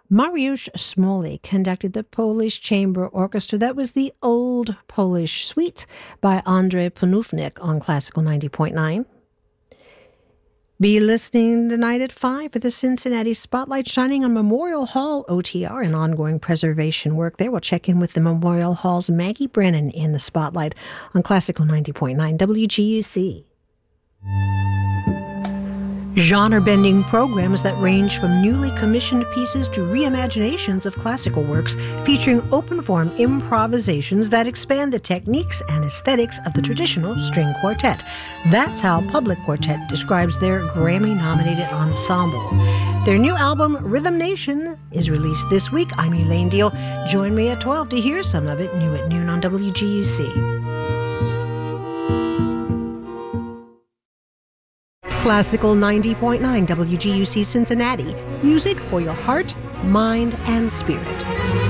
Mariusz Smolny conducted the Polish Chamber Orchestra. That was the Old Polish Suite by Andrzej Panufnik on Classical 90.9. Be listening tonight at 5 for the Cincinnati Spotlight, shining on Memorial Hall OTR and ongoing preservation work there. We'll check in with the Memorial Hall's Maggie Brennan in the Spotlight on Classical 90.9 WGUC. Genre-bending programs that range from newly commissioned pieces to reimaginations of classical works, featuring open-form improvisations that expand the techniques and aesthetics of the traditional string quartet. That's how Public Quartet describes their Grammy-nominated ensemble. Their new album, Rhythm Nation, is released this week. I'm Elaine Deal. Join me at 12 to hear some of it, new at noon on WGUC. Classical 90.9 WGUC Cincinnati. Music for your heart, mind, and spirit.